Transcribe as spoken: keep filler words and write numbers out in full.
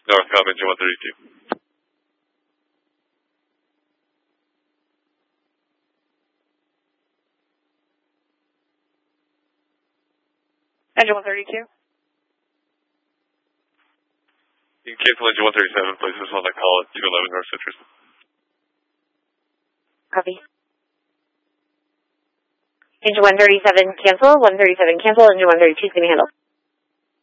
Northcom, engine one thirty-two. Engine one thirty-two. You can cancel engine one thirty-seven, please. This one I call it two eleven North Citrus. Copy. Engine one thirty-seven cancel, one thirty-seven cancel, engine one thirty-two is going to handle.